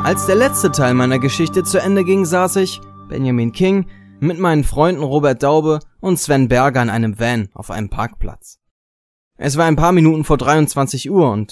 Als der letzte Teil meiner Geschichte zu Ende ging, saß ich, Benjamin King, mit meinen Freunden Robert Daube und Sven Berger in einem Van auf einem Parkplatz. Es war ein paar Minuten vor 23 Uhr und